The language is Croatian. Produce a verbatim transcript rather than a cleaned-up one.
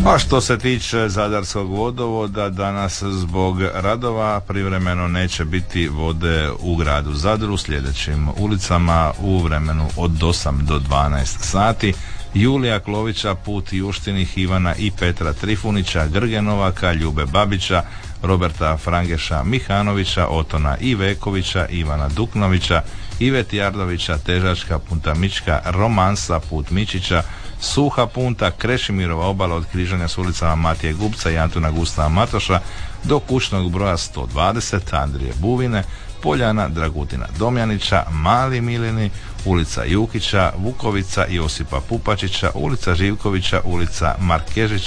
A što se tiče Zadarskog vodovoda, danas zbog radova privremeno neće biti vode u gradu Zadru sljedećim ulicama u vremenu od osam do dvanaest sati. Julija Klovića, put Juštinih, Ivana i Petra Trifunića, Grge Novaka, Ljube Babića, Roberta Frangeša Mihanovića, Otona Ivekovića, Ivana Duknovića, Iveti Jardovića, Težačka, Puntamička, Romansa, put Mičića, Suha punta, Krešimirova obala od križanja s ulicama Matije Gubca i Antuna Gustava Matoša do kućnog broja sto dvadeset Andrije Buvine, Poljana Dragutina Domjanića, Mali Milini, ulica Jukića, Vukovica Josipa Pupačića, ulica Živkovića, ulica Markežića,